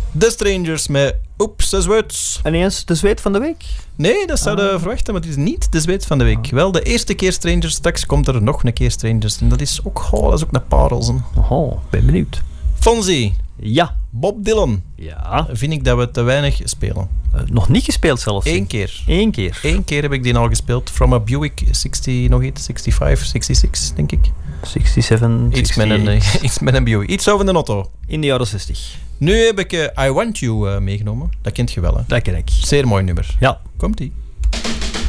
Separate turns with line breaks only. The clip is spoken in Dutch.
The Strangers met Oeps, de Zweets.
En eens de zweet van de week?
Nee, dat zouden we verwachten, maar het is niet de Zweet van de week. Wel, de eerste keer Strangers, straks komt er nog een keer Strangers. En dat is ook een parelsen.
Oh, ben benieuwd.
Fonzie.
Ja.
Bob Dylan.
Ja.
Vind ik dat we te weinig spelen.
Nog niet gespeeld zelfs?
Eén keer.
Eén keer?
Eén keer heb ik die al gespeeld. From a Buick 60, nog iets, 65, 66, denk ik.
67,
Iets met een Buick. Iets over de auto.
In de jaren 60.
Nu heb ik I Want You meegenomen. Dat kent je wel, hè?
Dat ken ik.
Zeer mooi nummer.
Ja.
Komt-ie.